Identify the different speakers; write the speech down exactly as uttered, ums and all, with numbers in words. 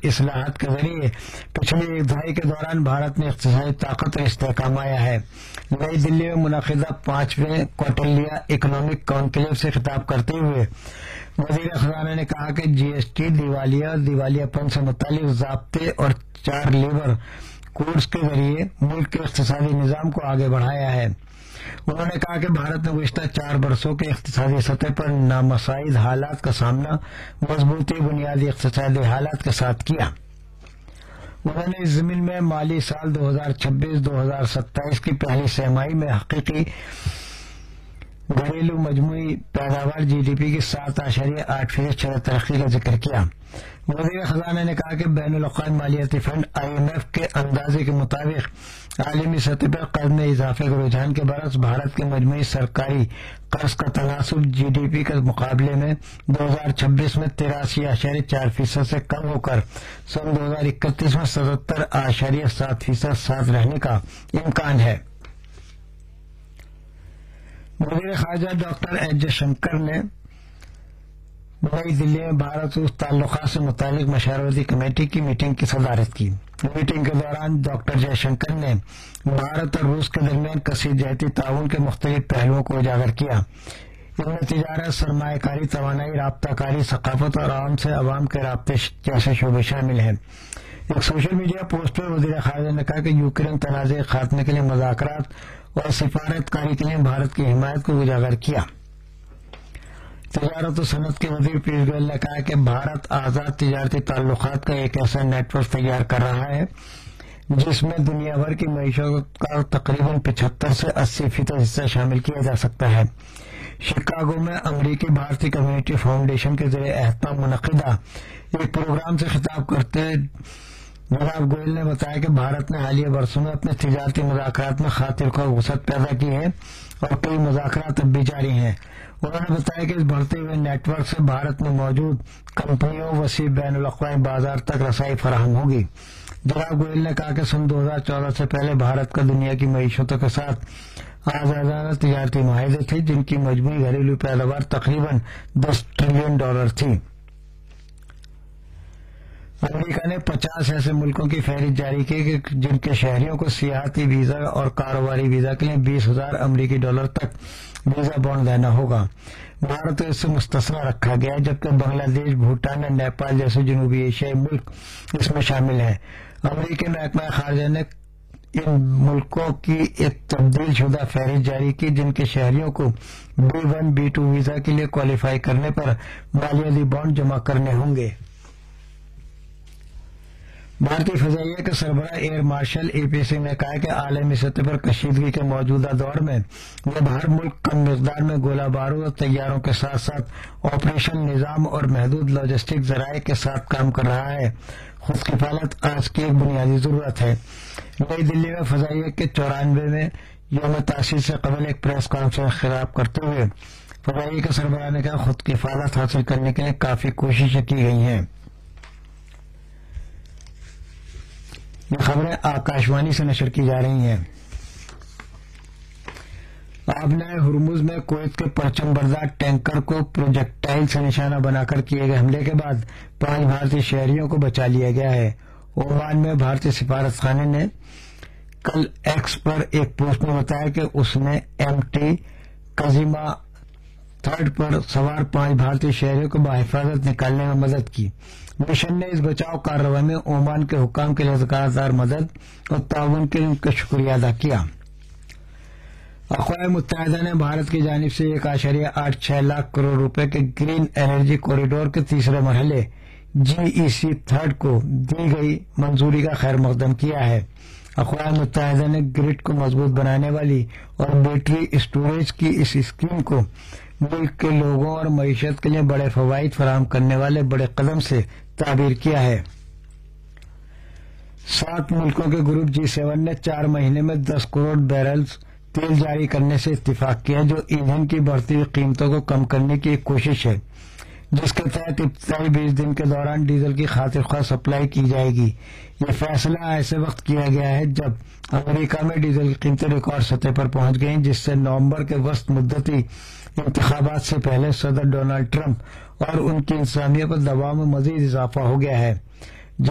Speaker 1: اصلاحات کے ذریعے پچھلی ایک دہائی کے دوران بھارت میں اقتصادی طاقت اور استحکام آیا ہے۔ نئی دلی میں منعقدہ پانچویں کوٹلیا اکنامک کانکلیو سے خطاب کرتے ہوئے وزیر خزانہ نے کہا کہ جی ایس ٹی دیوالیہ اور دیوالیہ پن سے متعلق ضابطے اور چار لیبر کوڈز کے ذریعے ملک کے اقتصادی نظام کو آگے بڑھایا ہے۔ انہوں نے کہا کہ بھارت نے گزشتہ چار برسوں کے اقتصادی سطح پر نامساعد حالات کا سامنا مضبوطی بنیادی اقتصادی حالات کے ساتھ کیا۔ انہوں نے اس ضمن میں مالی سال دو ہزار چھبیس دو ہزار ستائیس کی پہلی سہ ماہی میں حقیقی گھریلو مجموعی پیداوار جی ڈی پی کی سات اشاریہ آٹھ فیصد شرح ترقی کا ذکر کیا۔ وزیر خزانہ نے کہا کہ بین الاقوامی مالیاتی فنڈ آئی ایم ایف کے اندازے کے مطابق عالمی سطح پر قرض میں اضافے کے رجحان کے برعکس بھارت کے مجموعی سرکاری قرض کا تناسب جی ڈی پی کے مقابلے میں دو ہزار چھبیس میں تراسی اشاریہ چار فیصد سے کم ہو کر سن دو ہزار اکتیس میں ستہتر اشاریہ سات فیصد ساتھ رہنے کا امکان ہے۔ وزیر خارجہ ڈاکٹر ایس جے شنکر نے نئی دلی میں بھارت روس تعلقات سے متعلق مشاورتی کمیٹی کی میٹنگ کی صدارت کی۔ میٹنگ کے دوران ڈاکٹر جے شنکر نے بھارت اور روس کے درمیان کثیر جہتی تعاون کے مختلف پہلوؤں کو اجاگر کیا۔ ان میں تجارت، سرمایہ کاری، توانائی، رابطہ کاری، ثقافت اور عوام سے عوام کے رابطے جیسے شعبے شامل ہیں۔ ایک سوشل میڈیا پوسٹ پر وزیر خارجہ نے کہا کہ یوکرین تنازع کے خاتمے کے لیے مذاکرات اور سفارت کاری کے لیے بھارت کی حمایت کو اجاگر کیا۔ تجارت و صنعت کے وزیر پیوش گوئل نے کہا کہ بھارت آزاد تجارتی تعلقات کا ایک ایسا نیٹ ورک تیار کر رہا ہے جس میں دنیا بھر کی معیشت کا تقریباً پچہتر سے اسی فیصد حصہ شامل کیا جا سکتا ہے۔ شکاگو میں امریکی بھارتی کمیونٹی فاؤنڈیشن کے زیر اہتمام منعقدہ ایک پروگرام سے خطاب کرتے جناب گوئل نے بتایا کہ بھارت نے حالیہ برسوں میں اپنے تجارتی مذاکرات میں خاطر خواہ وسعت پیدا کی ہے اور کئی مذاکرات اب بھی جاری ہیں۔ انہوں نے بتایا کہ اس بڑھتے ہوئے نیٹ ورک سے بھارت میں موجود کمپنیوں وسیع بین الاقوامی بازار تک رسائی فراہم ہوگی۔ جناب گوئل نے کہا کہ سن دو ہزار چودہ سے پہلے بھارت کا دنیا کی معیشتوں کے ساتھ آزادانہ تجارتی معاہدے تھے جن کی مجموعی گھریلو پیداوار تقریباً دس ٹریلین ڈالر تھی۔ امریکہ نے پچاس ایسے ملکوں کی فہرست جاری کی کہ جن کے شہریوں کو سیاحتی ویزا اور کاروباری ویزا کے لیے بیس ہزار امریکی ڈالر تک ویزا بانڈ دینا ہوگا۔ بھارت کو اس سے مستثنی رکھا گیا ہے جبکہ بنگلہ دیش، بھوٹان اور نیپال جیسے جنوبی ایشیائی ملک اس میں شامل ہیں۔ امریکی محکمہ خارجہ نے ان ملکوں کی ایک تبدیل شدہ فہرست جاری کی جن کے شہریوں کو be one be to visa کے لیے کوالیفائی کرنے پر مالیاتی بانڈ جمع کرنے ہوں گے۔ بھارتی فضائیہ کے سربراہ ایئر مارشل اے پی سنگھ نے کہا کہ عالمی سطح پر کشیدگی کے موجودہ دور میں جب ہر ملک کم مقدار میں گولہ بارود اور طیاروں کے ساتھ ساتھ آپریشن نظام اور محدود لاجسٹک ذرائع کے ساتھ کام کر رہا ہے، خود کفالت آج کی ایک بنیادی ضرورت ہے۔ نئی دلی میں فضائیہ کے چورانوے میں یوم تاسیس سے قبل ایک پریس کانفرنس خطاب کرتے ہوئے فضائیہ کے سربراہ نے کہا خود کفالت حاصل کرنے کے لیے کافی کوششیں کی گئی ہیں۔ یہ خبریں آکاشوانی سے نشر کی جا رہی ہیں۔ آبنائے ہرمز میں کویت کے پرچم بردار ٹینکر کو پروجیکٹائل سے نشانہ بنا کر کیے گئے حملے کے بعد پانچ بھارتی شہریوں کو بچا لیا گیا ہے۔ عمان میں بھارتی سفارت خانے نے کل ایکس پر ایک پوسٹ میں بتایا کہ اس نے ایم ٹی کازیما تھرڈ پر سوار پانچ بھارتی شہریوں کو بحفاظت نکالنے میں مدد کی۔ مشن نے اس بچاؤ کارروائی میں عمان کے حکام کے لیے لگاتار مدد اور تعاون کے لیے ان کا شکریہ ادا کیا۔ اقوام متحدہ نے بھارت کی جانب سے ایک اشاریہ آٹھ چھ لاکھ کروڑ روپے کے گرین انرجی کوریڈور کے تیسرے مرحلے جی ای سی تھرڈ کو دی گئی منظوری کا خیر مقدم کیا ہے۔ اقوام متحدہ نے گرڈ کو مضبوط بنانے والی اور بیٹری اسٹوریج کی اس اسکیم کو ملک کے لوگوں اور معیشت کے لیے بڑے فوائد فراہم کرنے والے بڑے قدم سے تعبیر کیا ہے۔ سات ملکوں کے گروپ جی سیون نے چار مہینے میں دس کروڑ بیرلز تیل جاری کرنے سے اتفاق کیا جو ایندھن کی بڑھتی ہوئی قیمتوں کو کم کرنے کی ایک کوشش ہے جس کے تحت ابتدائی بیس دن کے دوران ڈیزل کی خاطر خواہ سپلائی کی جائے گی۔ یہ فیصلہ ایسے وقت کیا گیا ہے جب امریکہ میں ڈیزل کی قیمتیں ریکارڈ سطح پر پہنچ گئیں جس سے نومبر کے وسط مدتی انتخابات سے پہلے صدر ڈونلڈ ٹرمپ اور ان کی انتظامیہ پر دباؤ میں مزید اضافہ ہو گیا ہے۔